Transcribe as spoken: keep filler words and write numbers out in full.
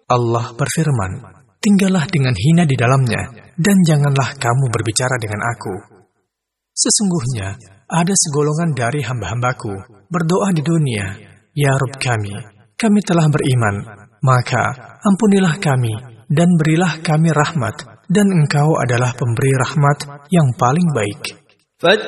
Allah berfirman, tinggallah dengan hina di dalamnya, dan janganlah kamu berbicara dengan aku. Sesungguhnya, ada segolongan dari hamba-hambaku berdoa di dunia, ya Rabb kami, kami telah beriman, maka ampunilah kami, dan berilah kami rahmat, dan Engkau adalah pemberi rahmat yang paling baik.